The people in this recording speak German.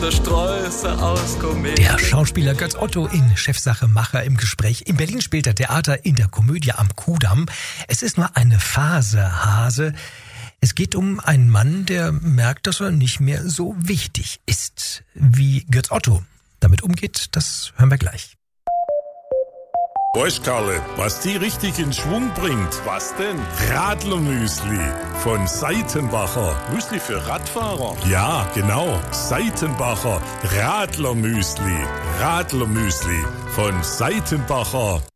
Der Sträuße aus Komet. Der Schauspieler Götz Otto in Chefsache Macher im Gespräch. In Berlin spielt er Theater in der Komödie am Kudamm. Es ist nur eine Phase, Hase. Es geht um einen Mann, der merkt, dass er nicht mehr so wichtig ist. Wie Götz Otto damit umgeht, das hören wir gleich. Weißt Karle, was die richtig in Schwung bringt? Was denn? Radlermüsli von Seitenbacher. Müsli für Radfahrer. Ja, genau. Seitenbacher Radlermüsli. Radlermüsli von Seitenbacher.